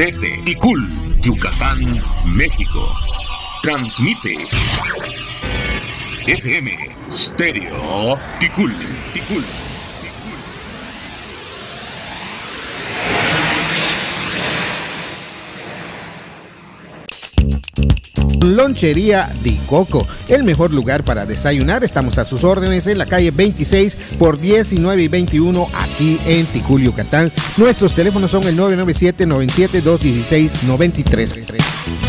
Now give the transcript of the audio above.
desde Ticul, Yucatán, México. Transmite FM Stereo Ticul. Lonchería Di Coco, el mejor lugar para desayunar. Estamos a sus órdenes en la calle 26 por 19 y 21 aquí en Ticul, Yucatán. Nuestros teléfonos son el 997-97-216-93.